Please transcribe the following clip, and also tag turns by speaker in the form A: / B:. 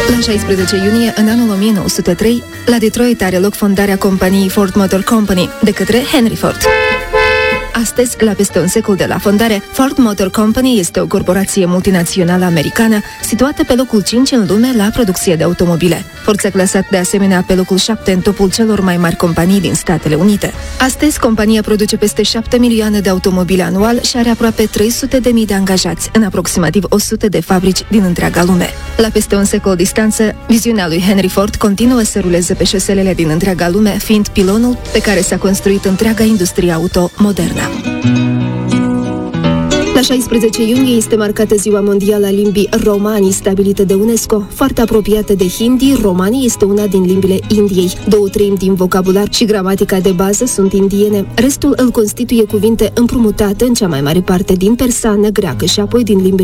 A: La 16 iunie, în anul 1903, la Detroit are loc fondarea companiei Ford Motor Company de către Henry Ford. Astăzi, la peste un secol de la fondare, Ford Motor Company este o corporație multinațională americană situată pe locul 5 în lume la producție de automobile. Ford s-a clasat de asemenea pe locul 7 în topul celor mai mari companii din Statele Unite. Astăzi, compania produce peste 7 milioane de automobile anual și are aproape 300.000 de angajați în aproximativ 100 de fabrici din întreaga lume. La peste un secol distanță, viziunea lui Henry Ford continuă să ruleze pe șoselele din întreaga lume, fiind pilonul pe care s-a construit întreaga industrie auto modernă. La 16 iunie este marcată Ziua Mondială a Limbii Romani, stabilită de UNESCO. Foarte apropiată de hindi, romani este una din limbile Indiei. 2/3 din vocabular și gramatica de bază sunt indiene. Restul îl constituie cuvinte împrumutate în cea mai mare parte din persană, greacă și apoi din limbile